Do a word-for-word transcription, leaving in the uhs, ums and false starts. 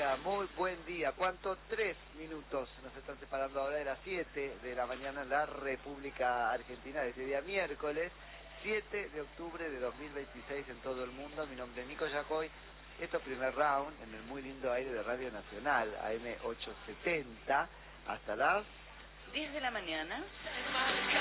día, muy buen día. ¿Cuánto? Tres minutos nos están separando ahora de las siete de la mañana en la República Argentina de este día miércoles, siete de octubre de dos mil veintiséis en todo el mundo. Mi nombre es Nico Yacoy. Esto es Primer Round en el muy lindo aire de Radio Nacional, A M ochocientos setenta, hasta las diez de la mañana.